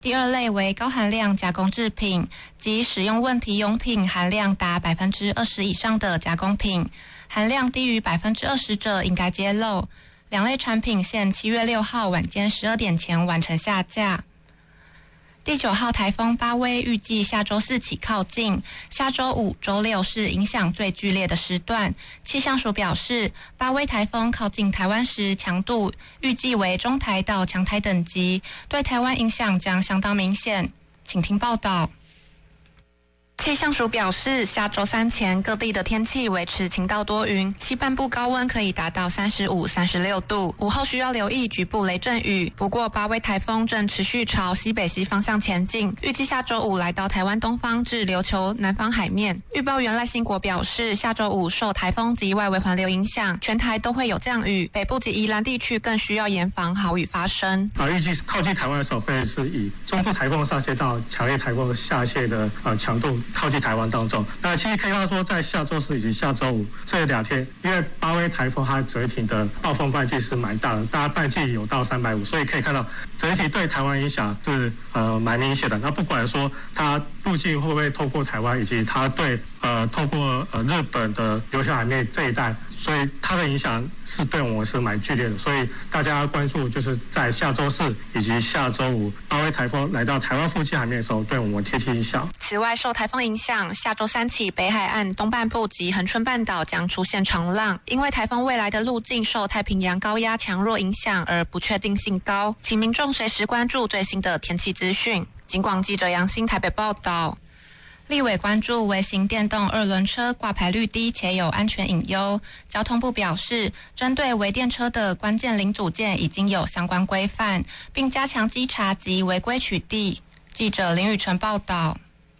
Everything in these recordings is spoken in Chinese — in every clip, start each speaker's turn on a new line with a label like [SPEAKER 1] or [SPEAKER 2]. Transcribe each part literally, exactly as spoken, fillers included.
[SPEAKER 1] 第二类为高含量加工制品及使用问题用品含量达百分之二十以上的加工品，含量低于百分之二十者应该揭露。两类产品现七月六号晚间十二点前完成下架。第九号台风巴威预计下周四起靠近，下周五、周六是影响最剧烈的时段。气象署表示，巴威台风靠近台湾时强度预计为中台到强台等级，对台湾影响将相当明显。请听报道。气象署表示，下周三前各地的天气维持晴到多云，西半部高温可以达到三十五、三十六度，午后需要留意局部雷阵雨。不过，巴威台风正持续朝西北西方向前进，预计下周五来到台湾东方至琉球南方海面。预报员赖兴国表示，下周五受台风及外围环流影响，全台都会有降雨，北部及宜兰地区更需要严防豪雨发生。
[SPEAKER 2] 啊，预计靠近台湾的时候会是以中度台风上线到强烈台风下线的呃强度。靠近台湾当中，那其实可以看到说，在下周四以及下周五这两天，因为巴威台风它整体的暴风半径是蛮大的，大概半径有到三百五，所以可以看到整体对台湾影响是呃蛮明显的。那不管说它路径会不会透过台湾，以及它对呃透过呃日本的琉球海面这一带。所以它的影响是对我们是蛮剧烈的，所以大家关注就是在下周四以及下周五巴威台风来到台湾附近海面的时候，对我们天气影响。
[SPEAKER 1] 此外，受台风影响，下周三起北海岸东半部及恒春半岛将出现长浪，因为台风未来的路径受太平洋高压强弱影响而不确定性高，请民众随时关注最新的天气资讯。警广记者杨欣台北报道。立委关注微型电动二轮车挂牌率低且有安全隐忧，交通部表示，针对微电车的关键零组件已经有相关规范，并加强稽查及违规取缔。记者林宇晨报道。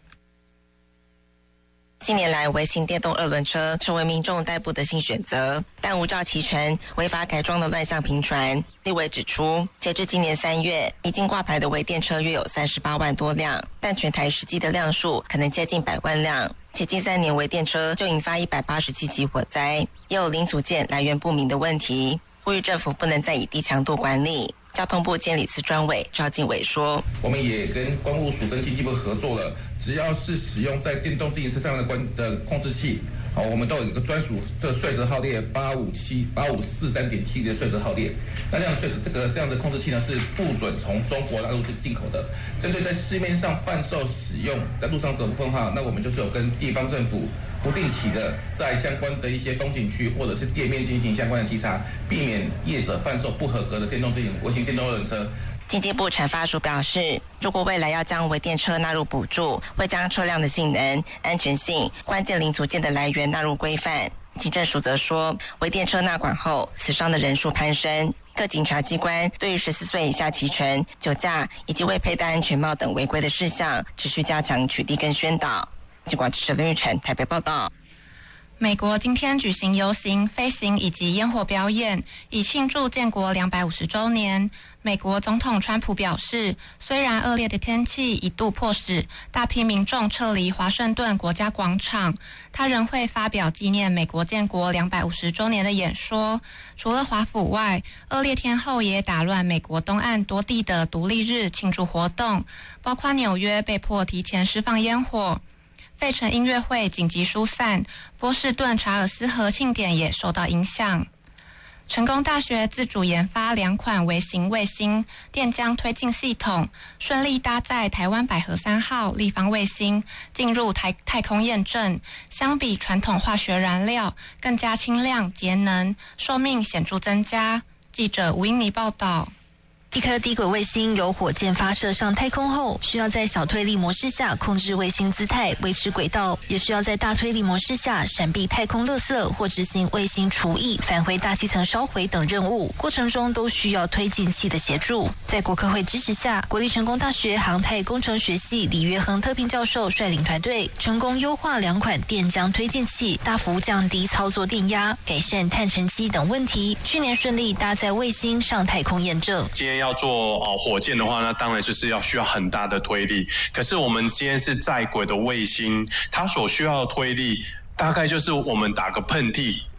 [SPEAKER 3] 近年来，微型电动二轮车成为民众代步的新选择，但无照骑乘、违法改装的乱象频传。立委指出，截至今年三月，已经挂牌的微电车约有三十八万多辆，但全台实际的辆数可能接近百万辆。且近三年微电车就引发一百八十七起火灾，也有零组件来源不明的问题，呼吁政府不能再以低强度管理。交通部监理司专委赵进伟说，
[SPEAKER 4] 我们也跟公务署跟经济部合作了，只要是使用在电动自行车上的关的控制器，好，我们都有一个专属这税则号列八五七八五四三点七的税则号列。那这样的税这个这样的控制器呢是不准从中国大陆进口的。针对在市面上贩售使用在路上走的部分哈，那我们就是有跟地方政府不定期的在相关的一些风景区或者是店面进行相关的稽查，避免业者贩售不合格的电动自行微型电动二轮车。
[SPEAKER 3] 经济部产发署表示，如果未来要将微电车纳入补助，会将车辆的性能、安全性、关键零组件的来源纳入规范。警政署则说，微电车纳管后，死伤的人数攀升。各警察机关对于十四岁以下骑乘、酒驾以及未佩戴安全帽等违规的事项，持续加强取缔跟宣导。警广记者林玉成台北报道。
[SPEAKER 1] 美国今天举行游行、飞行以及烟火表演，以庆祝建国两百五十周年。美国总统川普表示，虽然恶劣的天气一度迫使大批民众撤离华盛顿国家广场，他仍会发表纪念美国建国两百五十周年的演说。除了华府外，恶劣天候也打乱美国东岸多地的独立日庆祝活动，包括纽约被迫提前释放烟火。费城音乐会紧急疏散，波士顿查尔斯河庆典也受到影响。成功大学自主研发两款微型卫星电浆推进系统，顺利搭载台湾百合三号立方卫星进入台太空验证。相比传统化学燃料，更加轻量节能，寿命显著增加。记者吴英妮报道。
[SPEAKER 5] 一颗低轨卫星由火箭发射上太空后，需要在小推力模式下控制卫星姿态、维持轨道，也需要在大推力模式下闪避太空垃圾或执行卫星除役、返回大气层烧毁等任务，过程中都需要推进器的协助。在国科会支持下，国立成功大学航太工程学系李约亨特聘教授率领团队，成功优化两款电浆推进器，大幅降低操作电压，改善碳沉积等问题。去年顺利搭载卫星上太空验证。
[SPEAKER 6] 今天要做哦火箭的话，那当然就是要需要很大的推力。可是我们今天是在轨的卫星，它所需要的推力大概就是我们打个喷嚏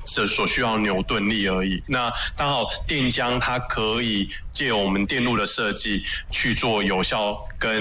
[SPEAKER 6] 这所需要牛顿力而已。那刚好电浆它可以借由我们电路的设计去做有效跟